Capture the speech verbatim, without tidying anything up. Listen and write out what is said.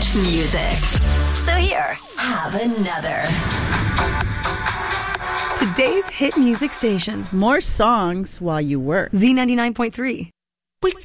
much music. So here, have another. Today's hit music station. More songs while you work. Z ninety-nine point three.